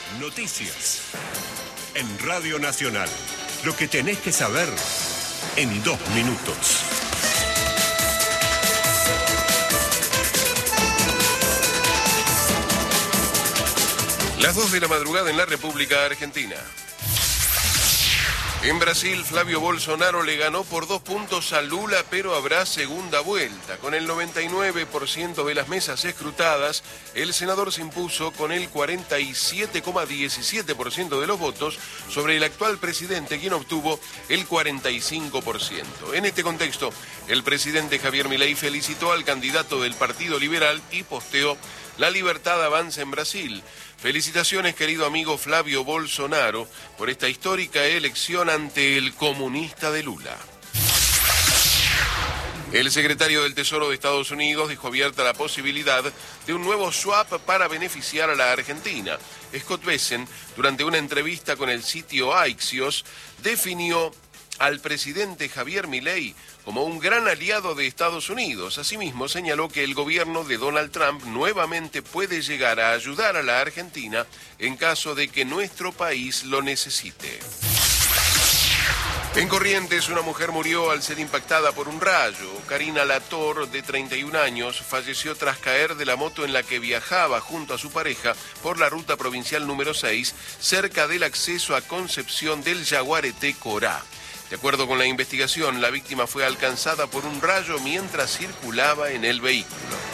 Noticias. En Radio Nacional. Lo que tenés que saber en 2 minutos. Las 2 de la madrugada en la República Argentina. En Brasil, Flavio Bolsonaro le ganó por 2 puntos a Lula, pero habrá segunda vuelta. Con el 99% de las mesas escrutadas, el senador se impuso con el 47,17% de los votos sobre el actual presidente, quien obtuvo el 45%. En este contexto, el presidente Javier Milei felicitó al candidato del Partido Liberal y posteó: "La libertad avanza en Brasil. Felicitaciones, querido amigo Flavio Bolsonaro, por esta histórica elección ante el comunista de Lula". El secretario del Tesoro de Estados Unidos dejó abierta la posibilidad de un nuevo swap para beneficiar a la Argentina. Scott Bessent, durante una entrevista con el sitio Axios, definió al presidente Javier Milei como un gran aliado de Estados Unidos. Asimismo, señaló que el gobierno de Donald Trump nuevamente puede llegar a ayudar a la Argentina en caso de que nuestro país lo necesite. En Corrientes, una mujer murió al ser impactada por un rayo. Karina Lator, de 31 años, falleció tras caer de la moto en la que viajaba junto a su pareja por la ruta provincial número 6, cerca del acceso a Concepción del Yaguareté, Corá. De acuerdo con la investigación, la víctima fue alcanzada por un rayo mientras circulaba en el vehículo.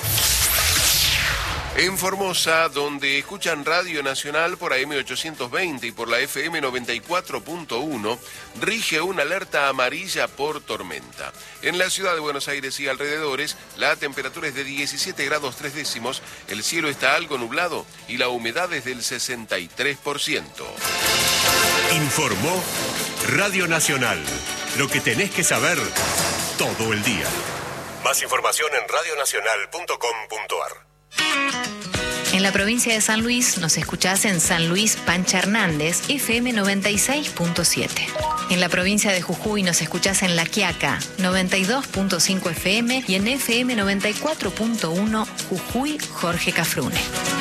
En Formosa, donde escuchan Radio Nacional por AM 820 y por la FM 94.1, rige una alerta amarilla por tormenta. En la ciudad de Buenos Aires y alrededores, la temperatura es de 17 grados 3 décimos, el cielo está algo nublado y la humedad es del 63%. Informó Radio Nacional. Lo que tenés que saber todo el día. Más información en radionacional.com.ar. En la provincia de San Luis nos escuchás en San Luis Pancha Hernández, FM 96.7. En la provincia de Jujuy nos escuchás en La Quiaca, 92.5 FM y en FM 94.1 Jujuy Jorge Cafrune.